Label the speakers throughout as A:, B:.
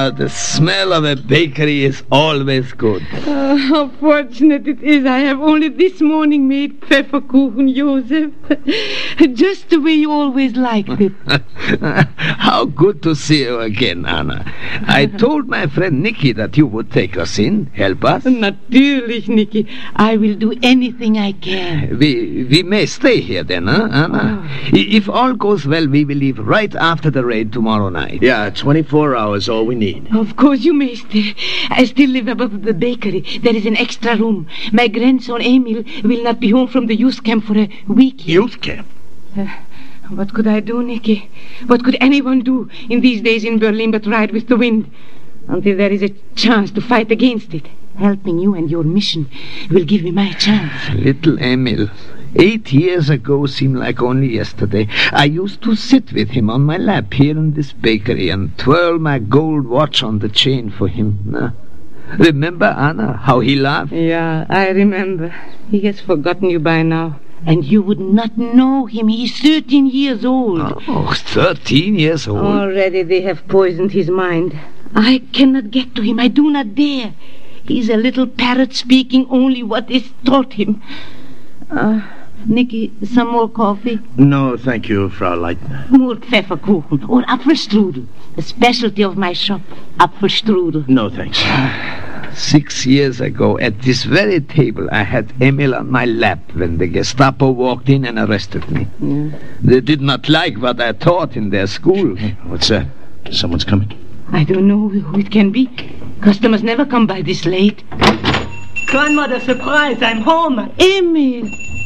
A: The smell of a bakery is always good.
B: How fortunate it is I have only this morning made Pfefferkuchen, Joseph. Just the way you always liked it.
A: How good to see you again, Anna. I told my friend Nicky that you would take us in, help us.
B: Natürlich, Nicky. I will do anything I can.
A: We may stay here then, huh, Anna? If all goes well, we will leave right after the raid tomorrow night.
C: Yeah, 24 hours, all we need.
B: Of course you may stay. I still live above the bakery. There is an extra room. My grandson Emil will not be home from the youth camp for a week.
C: Youth camp?
B: What could I do, Nicky? What could anyone do in these days in Berlin but ride with the wind? Until there is a chance to fight against it. Helping you and your mission will give me my chance.
A: Little Emil. 8 years ago seemed like only yesterday. I used to sit with him on my lap here in this bakery and twirl my gold watch on the chain for him. Remember, Anna, how he laughed?
B: Yeah, I remember. He has forgotten you by now. And you would not know him. He's 13 years old.
A: Oh, 13 years old?
B: Already they have poisoned his mind. I cannot get to him. I do not dare. He's a little parrot speaking only what is taught him. Nicky, some more coffee?
C: No, thank you, Frau Leitner.
B: More Pfefferkuchen or Apfelstrudel. A specialty of my shop, Apfelstrudel.
C: No, thanks.
A: 6 years ago, at this very table, I had Emil on my lap when the Gestapo walked in and arrested me. Yeah. They did not like what I taught in their school.
C: What's that? Someone's coming.
B: I don't know who it can be. Customers never come by this late.
D: Grandmother, surprise, I'm home.
B: Emil.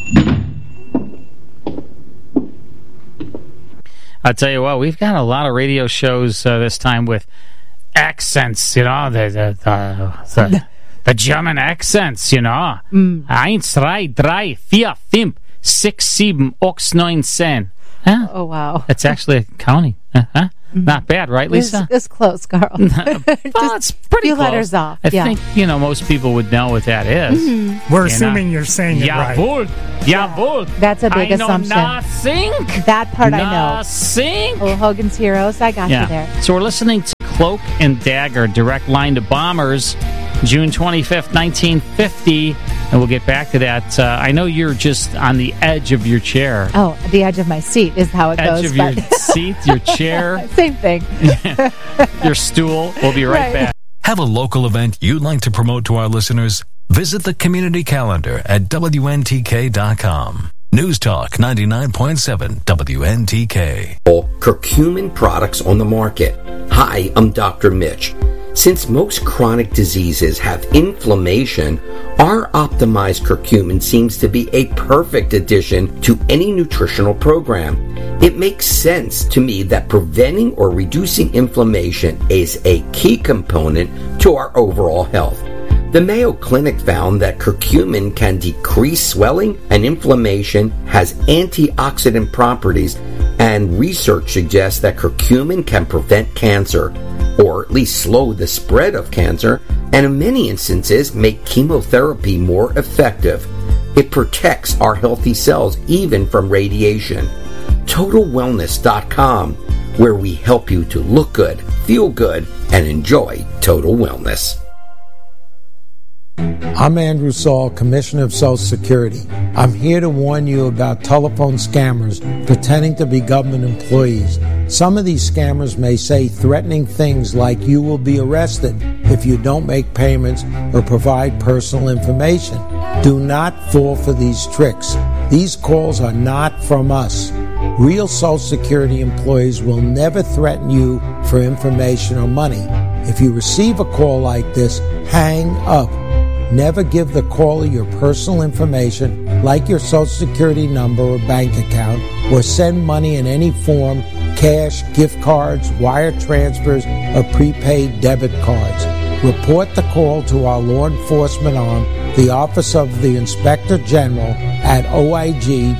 E: I'll tell you what, we've got a lot of radio shows this time with accents, you know, the German accents, you know. 1, 2, 3, 4, 5, 6, 7, 8, 9, 10. Huh?
F: Oh, wow.
E: That's actually counting. Huh? Not bad, right, Lisa?
F: It's close, Carl.
E: Well, it's pretty
F: few
E: close.
F: Letters off.
E: I think, most people would know what that is.
G: Mm-hmm. We're assuming you're saying it right.
E: Jawohl.
F: That's a big assumption.
E: Nothing.
F: That part I know.
E: Nothing.
F: Oh, Hogan's Heroes, I got you there.
E: So we're listening to Cloak and Dagger, Direct Line to Bombers, June 25th, 1950. And we'll get back to that. I know you're just on the edge of your chair.
F: Oh, the edge of my seat is how it goes.
E: Edge of your seat, your chair.
F: Same thing.
E: Your stool. We'll be right back.
H: Have a local event you'd like to promote to our listeners? Visit the community calendar at WNTK.com. News Talk 99.7 WNTK.
I: Curcumin products on the market. Hi, I'm Dr. Mitch. Since most chronic diseases have inflammation, our optimized curcumin seems to be a perfect addition to any nutritional program. It makes sense to me that preventing or reducing inflammation is a key component to our overall health. The Mayo Clinic found that curcumin can decrease swelling and inflammation, has antioxidant properties, and research suggests that curcumin can prevent cancer, or at least slow the spread of cancer, and in many instances make chemotherapy more effective. It protects our healthy cells even from radiation. TotalWellness.com, where we help you to look good, feel good, and enjoy total wellness.
J: I'm Andrew Saul, Commissioner of Social Security. I'm here to warn you about telephone scammers pretending to be government employees. Some of these scammers may say threatening things like you will be arrested if you don't make payments or provide personal information. Do not fall for these tricks. These calls are not from us. Real Social Security employees will never threaten you for information or money. If you receive a call like this, hang up. Never give the caller your personal information, like your Social Security number or bank account, or send money in any form, cash, gift cards, wire transfers, or prepaid debit cards. Report the call to our law enforcement arm, the Office of the Inspector General, at oig.ssa.gov.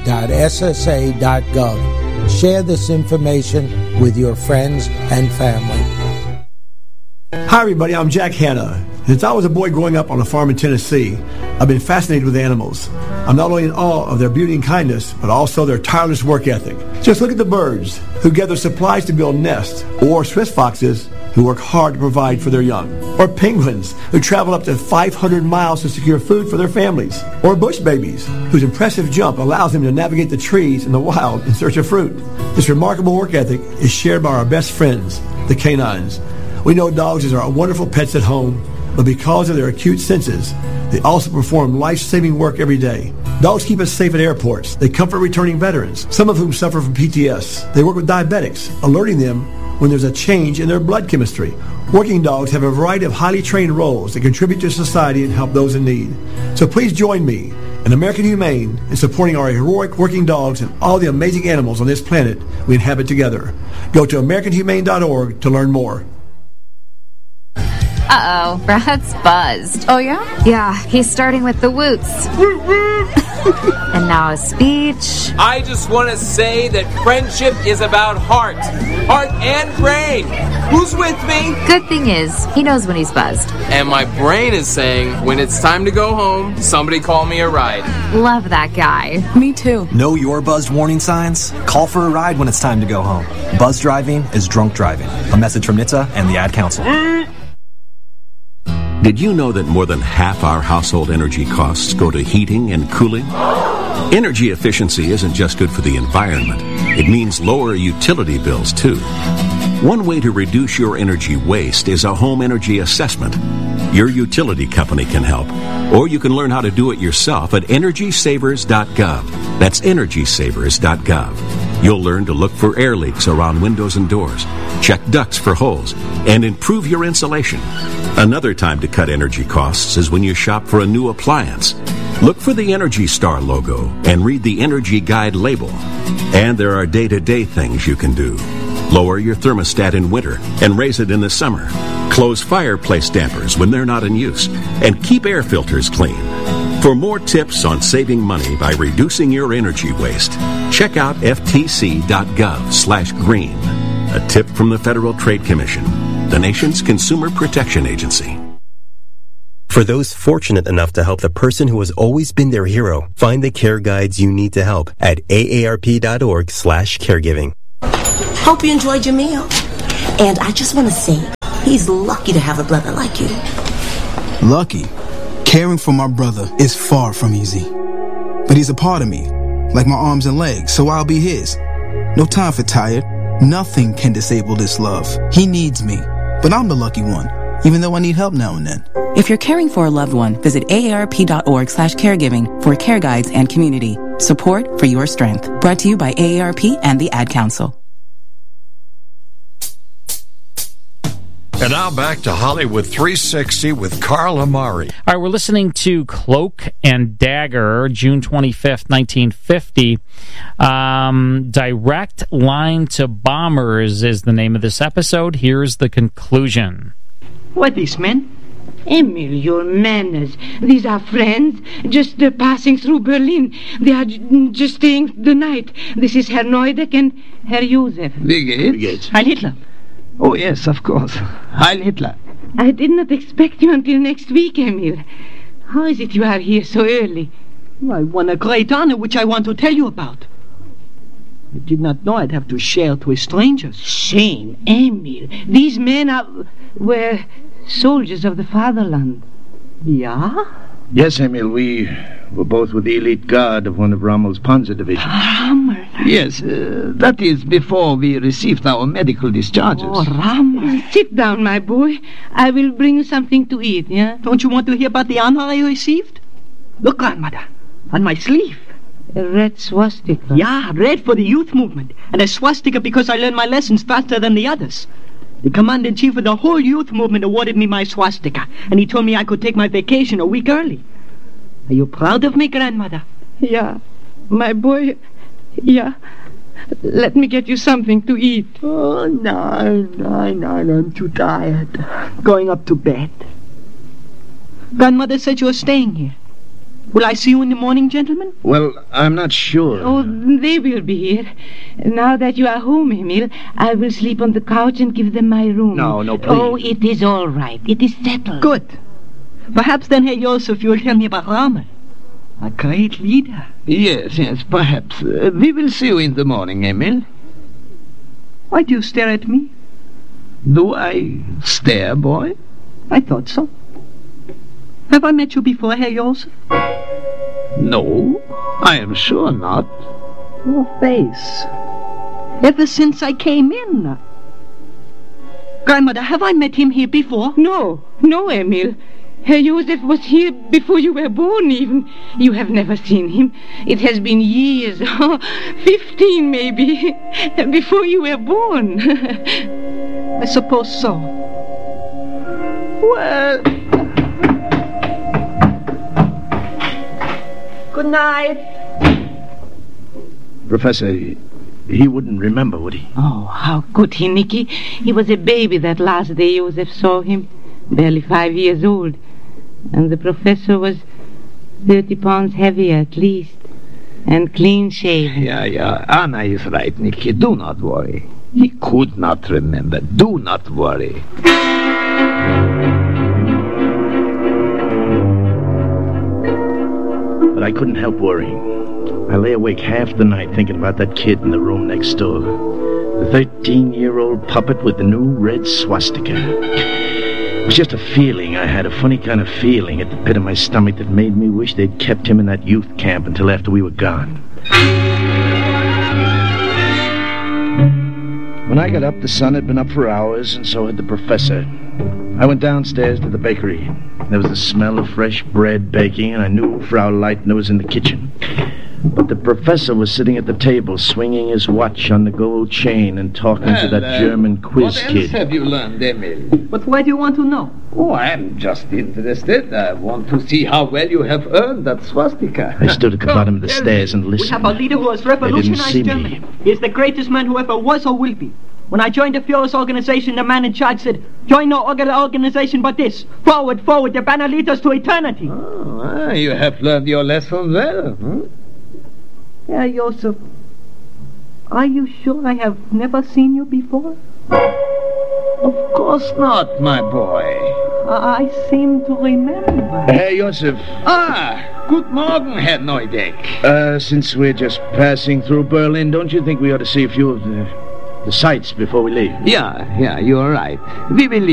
J: Share this information with your friends and family.
K: Hi, everybody. I'm Jack Hanna. Since I was a boy growing up on a farm in Tennessee, I've been fascinated with animals. I'm not only in awe of their beauty and kindness, but also their tireless work ethic. Just look at the birds who gather supplies to build nests, or Swiss foxes who work hard to provide for their young, or penguins who travel up to 500 miles to secure food for their families, or bush babies whose impressive jump allows them to navigate the trees in the wild in search of fruit. This remarkable work ethic is shared by our best friends, the canines. We know dogs are wonderful pets at home, but because of their acute senses, they also perform life-saving work every day. Dogs keep us safe at airports. They comfort returning veterans, some of whom suffer from PTS. They work with diabetics, alerting them when there's a change in their blood chemistry. Working dogs have a variety of highly trained roles that contribute to society and help those in need. So please join me and American Humane in supporting our heroic working dogs and all the amazing animals on this planet we inhabit together. Go to AmericanHumane.org to learn more.
L: Uh-oh, Brad's buzzed.
F: Oh, yeah?
L: Yeah, he's starting with the woots. And now a speech.
M: I just want to say that friendship is about heart and brain. Who's with me?
L: Good thing is, he knows when he's buzzed.
M: And my brain is saying, when it's time to go home, somebody call me a ride.
L: Love that guy.
F: Me too.
N: Know your buzzed warning signs? Call for a ride when it's time to go home. Buzz driving is drunk driving. A message from NHTSA and the Ad Council.
O: Did you know that more than half our household energy costs go to heating and cooling? Energy efficiency isn't just good for the environment. It means lower utility bills, too. One way to reduce your energy waste is a home energy assessment. Your utility company can help, or you can learn how to do it yourself at EnergySavers.gov. That's EnergySavers.gov. You'll learn to look for air leaks around windows and doors, check ducts for holes, and improve your insulation. Another time to cut energy costs is when you shop for a new appliance. Look for the Energy Star logo and read the Energy Guide label. And there are day-to-day things you can do. Lower your thermostat in winter and raise it in the summer. Close fireplace dampers when they're not in use. And keep air filters clean. For more tips on saving money by reducing your energy waste, check out ftc.gov/green. A tip from the Federal Trade Commission, the nation's consumer protection agency.
P: For those fortunate enough to help the person who has always been their hero, find the care guides you need to help at aarp.org/caregiving.
Q: Hope you enjoyed your meal. And I just want to say, he's lucky to have a brother like you.
R: Lucky? Caring for my brother is far from easy. But he's a part of me, like my arms and legs, so I'll be his. No time for tired. Nothing can disable this love. He needs me, but I'm the lucky one, even though I need help now and then.
S: If you're caring for a loved one, visit aarp.org/caregiving for care guides and community support for your strength. Brought to you by AARP and the Ad Council.
T: And now back to Hollywood 360 with Carl Amari.
E: All right, we're listening to Cloak and Dagger, June 25th, 1950. Direct Line to Bombers is the name of this episode. Here's the conclusion.
D: What are these men?
B: Emil, your manners. These are friends, just passing through Berlin. They are just staying the night. This is Herr Neudeck and Herr Josef.
A: Wie geht's?
D: Heil Hitler.
A: Oh, yes, of course. Heil Hitler.
B: I did not expect you until next week, Emil. How is it you are here so early?
D: I won a great honor which I want to tell you about. I did not know I'd have to share it with strangers.
B: Shame, Emil. These men were soldiers of the fatherland.
D: Yeah?
C: Yes, Emil, we were both with the elite guard of one of Rommel's Panzer divisions.
D: Rommel?
A: Yes, that is before we received our medical discharges.
D: Oh, Rommel.
B: Sit down, my boy. I will bring you something to eat, yeah?
D: Don't you want to hear about the honor I received? Look, grandmother, on my sleeve.
B: A red swastika.
D: Yeah, red for the youth movement. And a swastika because I learned my lessons faster than the others. The commander-in-chief of the whole youth movement awarded me my swastika, and he told me I could take my vacation a week early. Are you proud of me, grandmother?
B: Yeah, my boy, yeah. Let me get you something to eat.
D: Oh, no, I'm too tired. Going up to bed. Grandmother said you were staying here. Will I see you in the morning, gentlemen?
C: Well, I'm not sure.
B: Oh, they will be here. Now that you are home, Emil, I will sleep on the couch and give them my room.
C: No, please.
B: Oh, it is all right. It is settled.
D: Good. Perhaps then, Herr Joseph, you'll tell me about Rommel. A great leader.
A: Yes, perhaps. We will see you in the morning, Emil.
D: Why do you stare at me?
A: Do I stare, boy?
D: I thought so. Have I met you before, Herr Joseph?
A: No, I am sure not.
D: Your face. Ever since I came in. Grandmother, have I met him here before?
B: No, Emil. Herr Joseph was here before you were born, even. You have never seen him. It has been years, 15 maybe, before you were born.
D: I suppose so.
A: Well...
D: Good night.
C: Professor, he wouldn't remember, would he?
B: Oh, how could he, Nicky? He was a baby that last day Joseph saw him. Barely 5 years old. And the professor was 30 pounds heavier at least. And clean-shaven.
A: Yeah. Anna is right, Nicky. Do not worry. He could not remember. Do not worry.
C: But I couldn't help worrying. I lay awake half the night thinking about that kid in the room next door. The 13-year-old puppet with the new red swastika. It was just a feeling I had, a funny kind of feeling at the pit of my stomach that made me wish they'd kept him in that youth camp until after we were gone. When I got up, the sun had been up for hours, and so had the professor. I went downstairs to the bakery. There was the smell of fresh bread baking, and I knew Frau Leitner was in the kitchen. But the professor was sitting at the table, swinging his watch on the gold chain and talking to that German quiz
A: what
C: kid.
A: What else have you learned, Emil?
D: But why do you want to know?
A: Oh, I'm just interested. I want to see how well you have earned that swastika.
C: I stood at the bottom of the stairs and listened.
D: We have a leader who has revolutionized Germany. He is the greatest man who ever was or will be. When I joined the Führer's organization, the man in charge said, "Join no organization but this. Forward, the banner leads us to eternity."
A: Oh, you have learned your lesson well.
D: Herr Joseph, are you sure I have never seen you before?
A: Of course not, my boy.
D: I seem to remember.
C: Herr Joseph.
A: Guten Morgen, Herr Neudeck.
C: Since we're just passing through Berlin, don't you think we ought to see a few of the sights before we leave?
A: Yeah, you're right. We will leave.